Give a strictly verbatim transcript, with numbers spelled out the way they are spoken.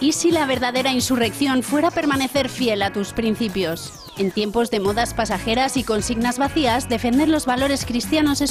¿Y si la verdadera insurrección fuera permanecer fiel a tus principios? En tiempos de modas pasajeras y consignas vacías, defender los valores cristianos es